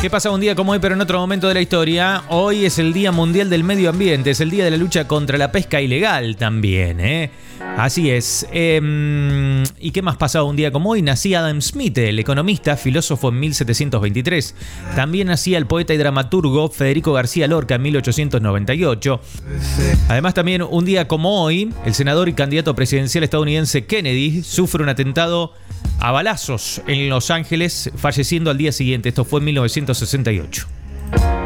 ¿Qué pasa un día como hoy, pero en otro momento de la historia? Hoy es el Día Mundial del Medio Ambiente, es el día de la lucha contra la pesca ilegal también, ¿eh? Así es. ¿Y qué más pasaba un día como hoy? Nacía Adam Smith, el economista, filósofo en 1723. También nacía el poeta y dramaturgo Federico García Lorca en 1898. Además, también un día como hoy, el senador y candidato presidencial estadounidense Kennedy sufre un atentado a balazos en Los Ángeles, falleciendo al día siguiente. Esto fue en 1968.